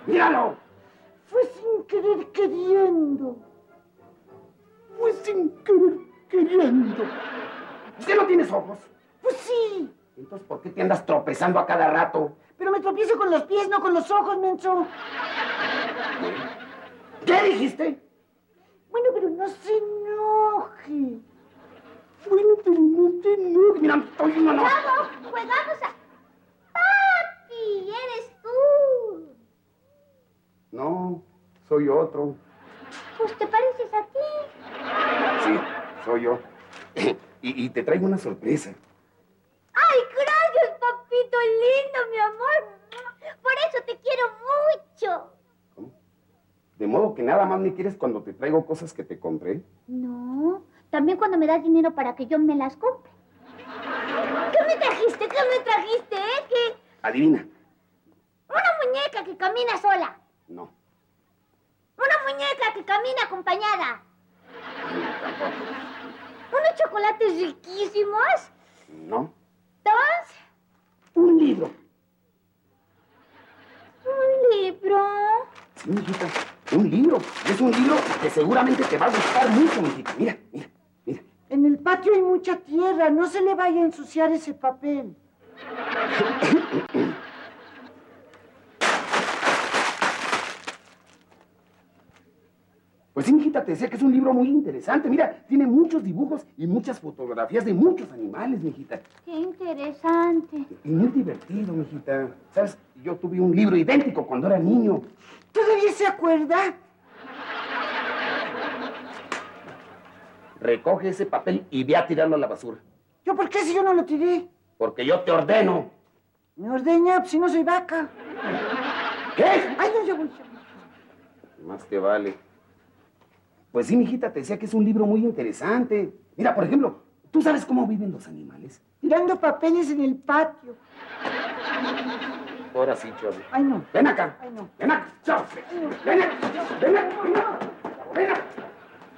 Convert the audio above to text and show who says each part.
Speaker 1: ¡Míralo!
Speaker 2: Fue sin querer queriendo.
Speaker 1: Fue sin querer queriendo. ¿Usted no tienes ojos?
Speaker 2: Pues sí.
Speaker 1: Entonces, ¿por qué te andas tropezando a cada rato?
Speaker 2: Pero me tropiezo con los pies, no con los ojos, menso.
Speaker 1: ¿Qué dijiste?
Speaker 2: Bueno, pero no se enoje.
Speaker 1: Bueno, pero no te enojes. Mira, estoy no.
Speaker 3: ¡Vamos! ¡Juegamos a... ¡Papi! ¡Eres tú!
Speaker 1: No, soy otro.
Speaker 3: Pues te pareces a ti.
Speaker 1: Sí, soy yo. Y te traigo una sorpresa.
Speaker 3: ¡Ay, gracias, papito lindo, mi amor! Por eso te quiero mucho.
Speaker 1: ¿Cómo? ¿De modo que nada más me quieres cuando te traigo cosas que te compré?
Speaker 3: No, también cuando me das dinero para que yo me las compre. ¿Qué me trajiste? ¿Qué me trajiste, ¿Qué?
Speaker 1: Adivina.
Speaker 3: Una muñeca que camina sola.
Speaker 1: No.
Speaker 3: Una muñeca que camina acompañada.
Speaker 1: Tampoco.
Speaker 3: Unos chocolates riquísimos.
Speaker 1: No.
Speaker 3: Dos.
Speaker 1: Un libro.
Speaker 3: Un libro.
Speaker 1: Sí, mijita, un libro. Es un libro que seguramente te va a gustar mucho, mijita. Mira, mira, mira.
Speaker 2: En el patio hay mucha tierra. No se le vaya a ensuciar ese papel.
Speaker 1: Pues sí, mijita, te decía que es un libro muy interesante. Mira, tiene muchos dibujos y muchas fotografías de muchos animales, mijita.
Speaker 3: Qué interesante.
Speaker 1: Y muy divertido, mijita. ¿Sabes? Yo tuve un libro idéntico cuando era niño.
Speaker 2: ¿Todavía se acuerda?
Speaker 1: Recoge ese papel y ve a tirarlo a la basura.
Speaker 2: ¿Yo por qué si yo no lo tiré?
Speaker 1: Porque yo te ordeno.
Speaker 2: Me ordeña, pues si no soy vaca.
Speaker 1: ¿Qué?
Speaker 2: Ay, no, yo voy.
Speaker 1: Más te vale. Pues sí, mijita, te decía que es un libro muy interesante. Mira, por ejemplo, ¿tú sabes cómo viven los animales?
Speaker 2: Tirando papeles en el patio.
Speaker 1: Ahora sí, Chorri.
Speaker 2: Ay, no.
Speaker 1: Ven acá.
Speaker 2: Ay, no.
Speaker 1: Ven acá. Chorri. Ven acá. Ven acá. Ven acá. Ven acá.